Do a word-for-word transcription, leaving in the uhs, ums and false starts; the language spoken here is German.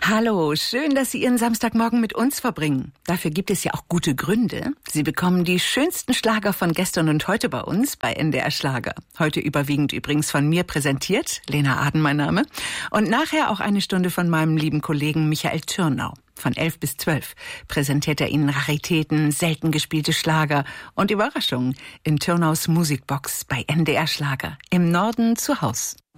Hallo, schön, dass Sie Ihren Samstagmorgen mit uns verbringen. Dafür gibt es ja auch gute Gründe. Sie bekommen die schönsten Schlager von gestern und heute bei uns, bei N D R Schlager. Heute überwiegend übrigens von mir präsentiert, Lena Aden mein Name. Und nachher auch eine Stunde von meinem lieben Kollegen Michael Türnau. Von elf bis zwölf präsentiert er Ihnen Raritäten, selten gespielte Schlager und Überraschungen in Türnaus Musikbox bei N D R Schlager. Im Norden zu Haus.